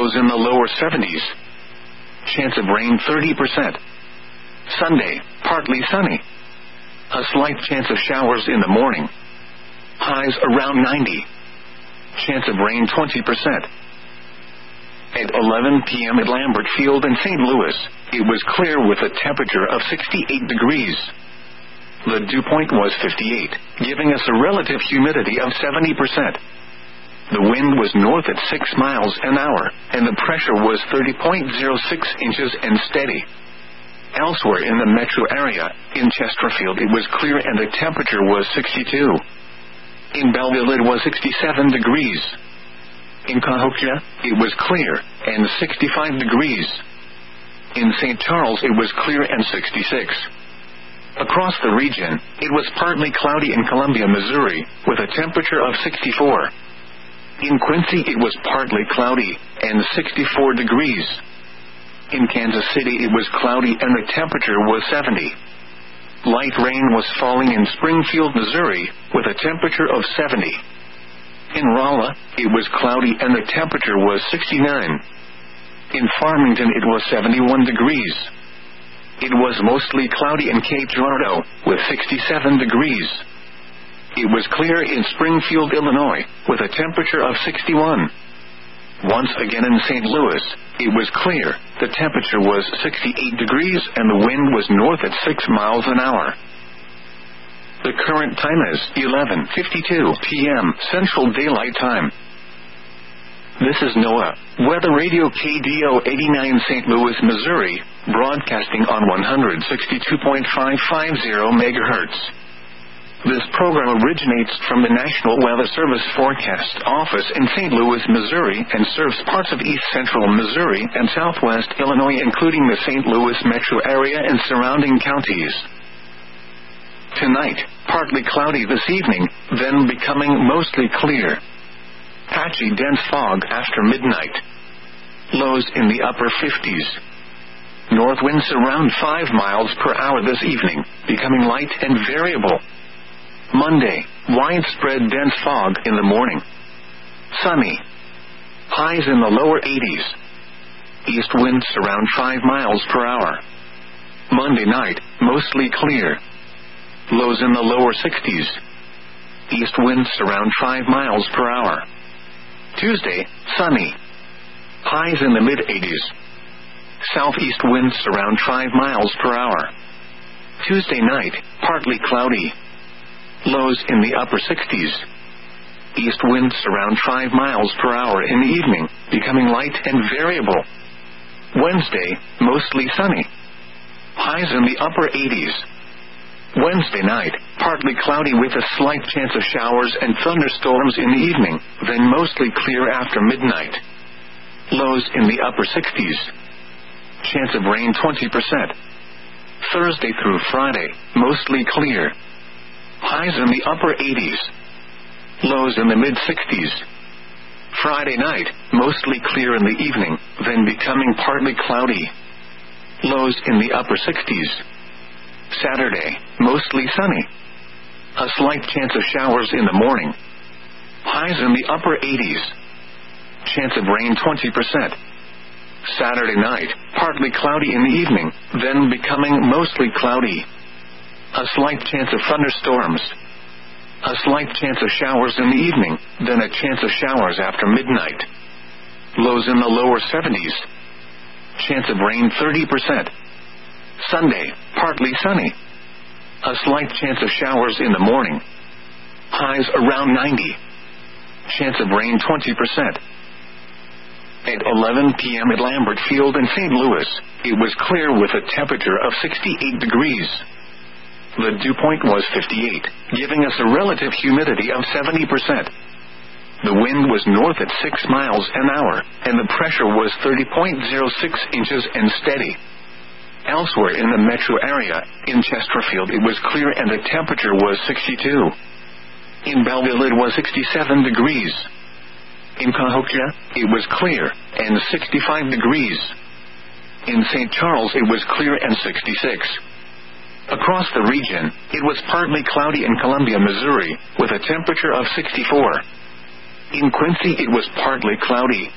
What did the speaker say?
lows in the lower 70s. Chance of rain 30%. Sunday, partly sunny. A slight chance of showers in the morning. Highs around 90. Chance of rain 20%. At 11 p.m. at Lambert Field in St. Louis, it was clear with a temperature of 68 degrees. The dew point was 58, giving us a relative humidity of 70%. The wind was north at 6 miles an hour, and the pressure was 30.06 inches and steady. Elsewhere in the metro area, in Chesterfield it was clear and the temperature was 62. In Belleville it was 67 degrees. In Cahokia, it was clear and 65 degrees. In St. Charles it was clear and 66. Across the region, it was partly cloudy in Columbia, Missouri, with a temperature of 64. In Quincy it was partly cloudy and 64 degrees. In Kansas City it was cloudy and the temperature was 70. Light rain was falling in Springfield, Missouri, with a temperature of 70. In Rolla, it was cloudy and the temperature was 69. In Farmington it was 71 degrees. It was mostly cloudy in Cape Girardeau, with 67 degrees. It was clear in Springfield, Illinois, with a temperature of 61. Once again in St. Louis, it was clear, the temperature was 68 degrees and the wind was north at 6 miles an hour. The current time is 11:52 p.m. Central Daylight Time. This is NOAA, Weather Radio KDO 89 St. Louis, Missouri, broadcasting on 162.550 MHz. This program originates from the National Weather Service Forecast Office in St. Louis, Missouri, and serves parts of east central Missouri and southwest Illinois, including the St. Louis metro area and surrounding counties. Tonight, partly cloudy this evening, then becoming mostly clear. Patchy dense fog after midnight. Lows in the upper 50s. North winds around 5 miles per hour this evening, becoming light and variable. Monday, widespread dense fog in the morning. Sunny. Highs in the lower 80s. East winds around 5 miles per hour. Monday night, mostly clear. Lows in the lower 60s. East winds around 5 miles per hour. Tuesday, sunny. Highs in the mid-80s. Southeast winds around 5 miles per hour. Tuesday night, partly cloudy. Lows in the upper 60s. East winds around 5 miles per hour in the evening, becoming light and variable. Wednesday, mostly sunny. Highs in the upper 80s. Wednesday night, partly cloudy with a slight chance of showers and thunderstorms in the evening, then mostly clear after midnight. Lows in the upper 60s. Chance of rain 20%. Thursday through Friday, mostly clear. Highs in the upper 80s. Lows in the mid-60s. Friday night, mostly clear in the evening, then becoming partly cloudy. Lows in the upper 60s. Saturday, mostly sunny. A slight chance of showers in the morning. Highs in the upper 80s. Chance of rain 20%. Saturday night, partly cloudy in the evening, then becoming mostly cloudy. A slight chance of thunderstorms. A slight chance of showers in the evening, then a chance of showers after midnight. Lows in the lower 70s. Chance of rain 30%. Sunday, partly sunny. A slight chance of showers in the morning. Highs around 90. Chance of rain 20%. At 11 p.m. at Lambert Field in St. Louis, it was clear with a temperature of 68 degrees. The dew point was 58, giving us a relative humidity of 70%. The wind was north at 6 miles an hour, and the pressure was 30.06 inches and steady. Elsewhere in the metro area, in Chesterfield it was clear and the temperature was 62. In Belleville it was 67 degrees. In Cahokia, it was clear and 65 degrees. In St. Charles it was clear and 66. Across the region, it was partly cloudy in Columbia, Missouri, with a temperature of 64. In Quincy it was partly cloudy